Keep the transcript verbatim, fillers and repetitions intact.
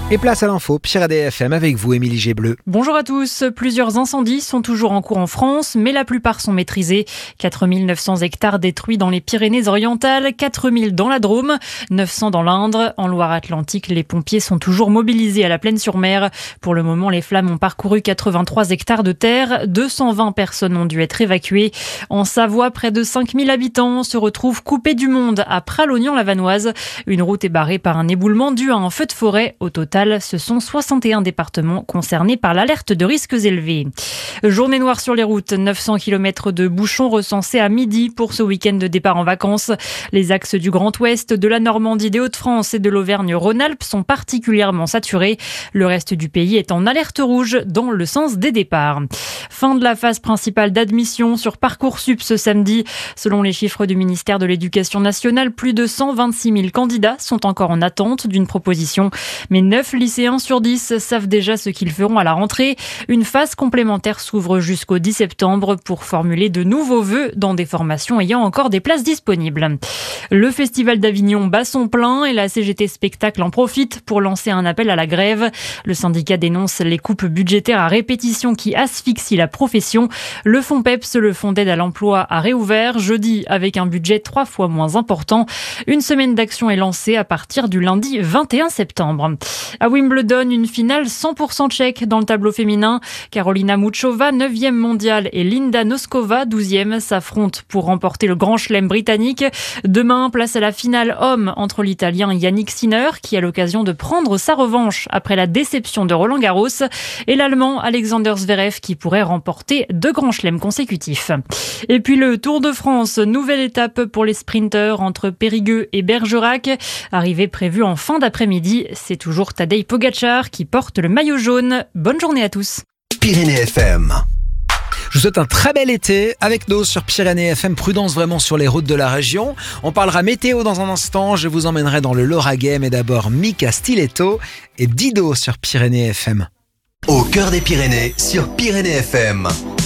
Et place à l'info, Pyrénées F M avec vous, Émilie Gébleu. Bonjour à tous. Plusieurs incendies sont toujours en cours en France, mais la plupart sont maîtrisés. quatre mille neuf cents hectares détruits dans les Pyrénées-Orientales, quatre mille dans la Drôme, neuf cents dans l'Indre. En Loire-Atlantique, les pompiers sont toujours mobilisés à la Plaine-sur-Mer. Pour le moment, les flammes ont parcouru quatre-vingt-trois hectares de terre. deux cent vingt personnes ont dû être évacuées. En Savoie, près de cinq mille habitants se retrouvent coupés du monde à Pralognan-la-Vanoise. Une route est barrée par un éboulement dû à un feu de forêt. Au total, ce sont soixante et un départements concernés par l'alerte de risques élevés. Journée noire sur les routes, neuf cents kilomètres de bouchons recensés à midi pour ce week-end de départ en vacances. Les axes du Grand Ouest, de la Normandie, des Hauts-de-France et de l'Auvergne-Rhône-Alpes sont particulièrement saturés. Le reste du pays est en alerte rouge dans le sens des départs. Fin de la phase principale d'admission sur Parcoursup ce samedi. Selon les chiffres du ministère de l'Éducation nationale, plus de cent vingt-six mille candidats sont encore en attente d'une proposition. Mais neuf lycéens sur dix savent déjà ce qu'ils feront à la rentrée. Une phase complémentaire s'ouvre jusqu'au dix septembre pour formuler de nouveaux vœux dans des formations ayant encore des places disponibles. Le Festival d'Avignon bat son plein et la C G T Spectacle en profite pour lancer un appel à la grève. Le syndicat dénonce les coupes budgétaires à répétition qui asphyxient la profession. Le fonds P E P S, le fonds d'aide à l'emploi, a réouvert jeudi avec un budget trois fois moins important. Une semaine d'action est lancée à partir du lundi vingt et un septembre. À Wimbledon, une finale cent pour cent tchèque dans le tableau féminin. Karolina Muchova, neuvième mondiale, et Linda Noskova, douzième, s'affrontent pour remporter le Grand Chelem britannique. Demain, place à la finale homme entre l'Italien Yannick Sinner, qui a l'occasion de prendre sa revanche après la déception de Roland Garros, et l'Allemand Alexander Zverev, qui pourrait remporter deux Grands Chelems consécutifs. Et puis le Tour de France, nouvelle étape pour les sprinteurs entre Périgueux et Bergerac. Arrivée prévue en fin d'après-midi, c'est toujours Tadej Pogačar qui porte le maillot jaune. Bonne journée à tous. Pyrénées F M. Je vous souhaite un très bel été avec nous sur Pyrénées F M. Prudence vraiment sur les routes de la région. On parlera météo dans un instant. Je vous emmènerai dans le Lauragais, mais d'abord Mika Stiletto et Dido sur Pyrénées F M. Au cœur des Pyrénées sur Pyrénées F M.